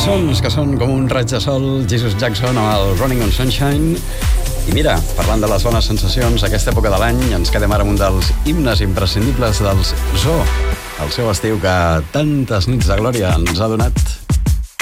cançons que són com un raig de sol, Jesus Jackson amb el Running on Sunshine. I mira, parlant de les bones sensacions, aquesta època de l'any ens quedem ara amb un dels himnes imprescindibles dels Zoo, el seu estiu que tantes nits de glòria ens ha donat.